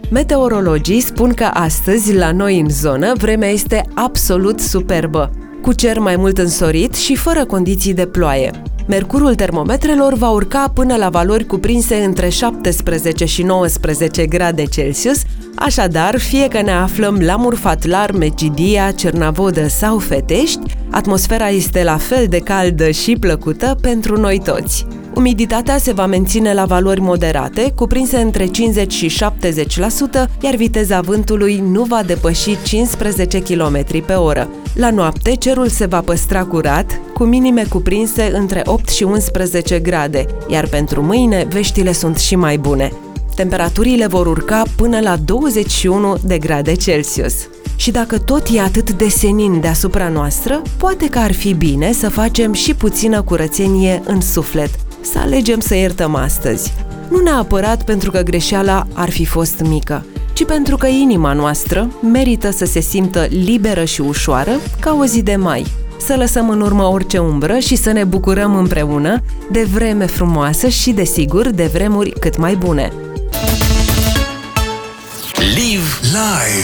Meteorologii spun că astăzi, la noi în zonă, vremea este absolut superbă, cu cer mai mult însorit și fără condiții de ploaie. Mercurul termometrelor va urca până la valori cuprinse între 17 și 19 grade Celsius, așadar, fie că ne aflăm la Murfatlar, Mecidia, Cernavodă sau Fetești, atmosfera este la fel de caldă și plăcută pentru noi toți. Umiditatea se va menține la valori moderate, cuprinse între 50 și 70%, iar viteza vântului nu va depăși 15 km pe oră. La noapte, cerul se va păstra curat, cu minime cuprinse între 8 și 11 grade, iar pentru mâine veștile sunt și mai bune. Temperaturile vor urca până la 21 de grade Celsius. Și dacă tot e atât de senin deasupra noastră, poate că ar fi bine să facem și puțină curățenie în suflet, să alegem să iertăm astăzi. Nu neapărat pentru că greșeala ar fi fost mică, ci pentru că inima noastră merită să se simtă liberă și ușoară ca o zi de mai. Să lăsăm în urmă orice umbră și să ne bucurăm împreună de vreme frumoasă și, desigur, de vremuri cât mai bune. Live live.